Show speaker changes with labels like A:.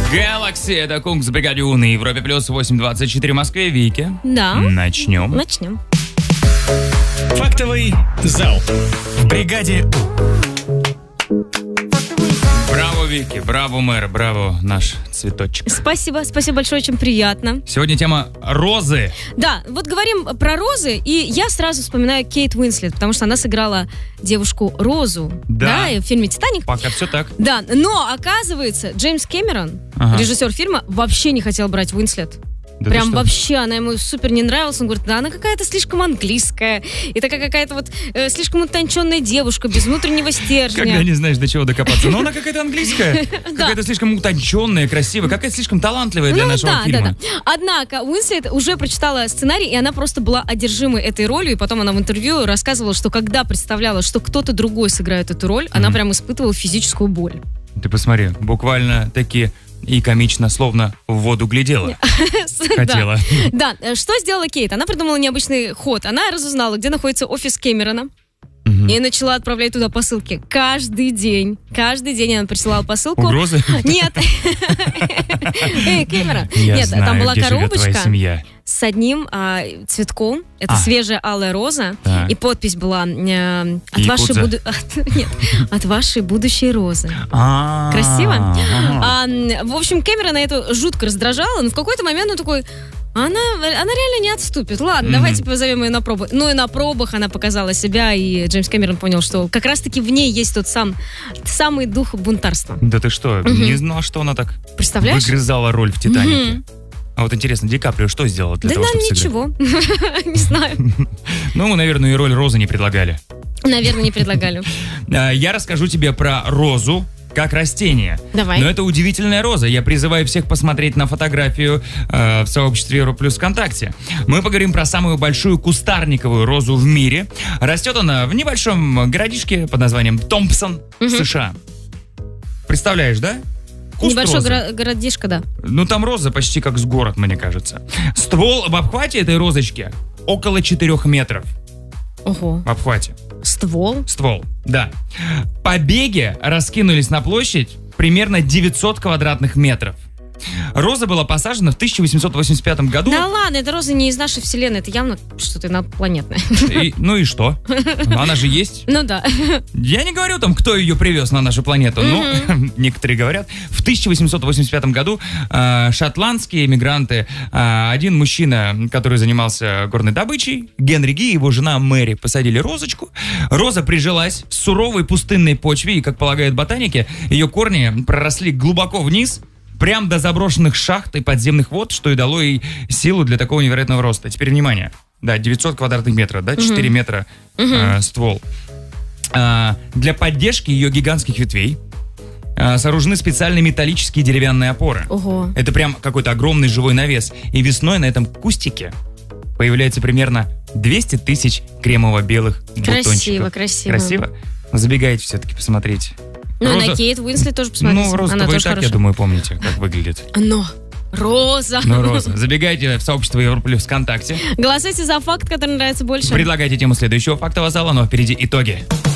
A: Galaxy, это Кунг с Бригадио на Европе плюс 8.24 в Москве. Вики.
B: Да.
A: Начнем.
C: Фактовый зал. В бригаде
A: Браво, Вики, браво, мэр, браво, наш цветочек.
B: Спасибо большое, очень приятно.
A: Сегодня тема розы.
B: Да, вот говорим про розы, и я сразу вспоминаю Кейт Уинслет, потому что она сыграла девушку Розу,
A: Да.
B: в фильме «Титаник».
A: Пока все так.
B: Да, но оказывается, Джеймс Кэмерон, режиссер фильма, вообще не хотел брать Уинслет.
A: Да
B: Прям вообще, она ему супер не нравилась. Он говорит, да, она какая-то слишком английская. И такая какая-то вот слишком утонченная девушка, без внутреннего стержня.
A: Когда не знаешь, до чего докопаться. Но она какая-то английская. Какая-то слишком утонченная, красивая, какая-то слишком талантливая для нашего фильма.
B: Да. Однако Уинслет уже прочитала сценарий, и она просто была одержимой этой ролью. И потом она в интервью рассказывала, что когда представляла, что кто-то другой сыграет эту роль, она прям испытывала физическую боль.
A: Ты посмотри, буквально такие... И комично, словно в воду глядела. Хотела.
B: Да, что сделала Кейт? Она придумала необычный ход. Она разузнала, где находится офис Кэмерона. И начала отправлять туда посылки. Каждый день она присылала посылку.
A: Угрозы?
B: Нет. Эй, Кэмерон.
A: Я знаю,
B: там была
A: где живет
B: коробочка
A: твоя семья.
B: с одним цветком. Это свежая алая роза.
A: Так.
B: И подпись была от вашей будущей розы. Красиво? В общем, Кэмерона это жутко раздражало, но в какой-то момент он такой... Она реально не отступит. Ладно, давайте позовем ее на пробу. Ну и на пробах она показала себя, и Джеймс Кэмерон понял, что как раз-таки в ней есть тот самый дух бунтарства.
A: Да ты что, не знал, что она так выгрызала роль в «Титанике». А вот интересно, Ди Каприо что сделала для того, чтобы сыграть?
B: Да ничего, не знаю.
A: Ну, ему, наверное, и роль Розы не предлагали.
B: Наверное, не предлагали.
A: Я расскажу тебе про розу как растение.
B: Давай.
A: Но это удивительная роза. Я призываю всех посмотреть на фотографию в сообществе Европлюс ВКонтакте. Мы поговорим про самую большую кустарниковую розу в мире. Растет она в небольшом городишке под названием Томпсон, США. Представляешь, да? Куст
B: Небольшой
A: розы.
B: городишко, да.
A: Ну, там роза почти как с город, мне кажется. Ствол в обхвате этой розочки около 4 метров.
B: Ого.
A: В обхвате.
B: Ствол,
A: да. Побеги раскинулись на площадь примерно 900 квадратных метров. Роза была посажена в 1885 году.
B: Да ладно, эта роза не из нашей вселенной, это явно что-то инопланетное.
A: Ну и что? Она же есть.
B: Ну да.
A: Я не говорю там, кто ее привез на нашу планету, но некоторые говорят. В 1885 году шотландские эмигранты, один мужчина, который занимался горной добычей, Генри Ги, и его жена Мэри посадили розочку. Роза прижилась в суровой пустынной почве, и, как полагают ботаники, ее корни проросли глубоко вниз, прям до заброшенных шахт и подземных вод, что и дало ей силу для такого невероятного роста. Теперь внимание. Да, 900 квадратных метров, да, 4 метра ствол. Для поддержки ее гигантских ветвей сооружены специальные металлические деревянные опоры.
B: Ого.
A: Это прям какой-то огромный живой навес. И весной на этом кустике появляется примерно 200 тысяч кремово-белых бутончиков.
B: Красиво.
A: Забегайте все-таки посмотреть.
B: Ну, на Кейт Уинслет тоже посмотрите.
A: Ну, розу вы и так, я думаю, помните, как выглядит.
B: Роза.
A: Роза. Забегайте в сообщество Европлюс ВКонтакте.
B: Голосуйте за факт, который нравится больше.
A: Предлагайте тему следующего фактового зала, но впереди итоги.